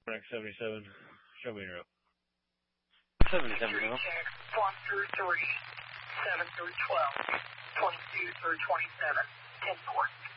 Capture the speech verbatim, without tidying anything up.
seventy-seven, show me your up. seventy-seven, Security checks one through three, seven through twelve, twenty-two through twenty-seven, ten four.